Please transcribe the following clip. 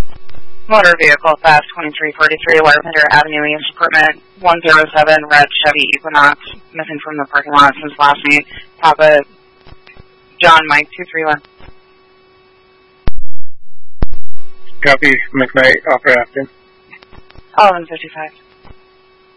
Motor vehicle theft, 2343 Lavender Avenue East, apartment 107, red Chevy Equinox, missing from the parking lot since last night. Papa John Mike 231. Copy, McKnight, Offer Afton. 1155.